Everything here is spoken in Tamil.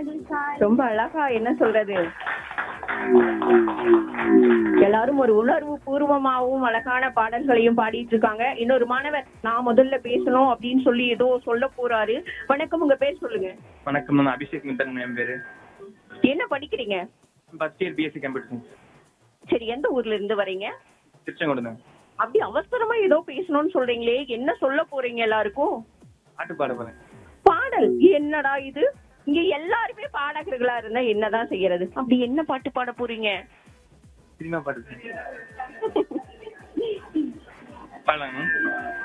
ரொம்ப அழகா என்ன சொல்றது, எல்லாரும் ஒரு உணர்வு பூர்வமாவும் அழகான பாடல்களையும் பாடிட்டு இருக்காங்க. இன்னொரு மாணவர் நான் முதல்ல பேசணும் அப்படின்னு சொல்லி ஏதோ சொல்ல போறாரு. வணக்கம், உங்க பேர் சொல்லுங்க. வணக்கம் மேம், அபிஷேக் மித்தன் என் பேரு. என்ன படிக்கிறீங்க? First year BSc computer science. சரி, எந்த ஊர்ல இருந்து வரீங்க? திருச்செங்கோடு தான். அப்படி அவசரமா ஏதோ பேசணும்னு சொல்றீங்களே, என்ன சொல்ல போறீங்க எல்லாருக்கும்? பாட்டு பாட போறேன். பாடல்? என்னடா இது, இங்க எல்லாருமே பாடகர்களா இருந்தா என்னதான் செய்யறது? அப்படி என்ன பாட்டு பாட போறீங்க? சினிமா பாட்டு பாடலாம் மேம்.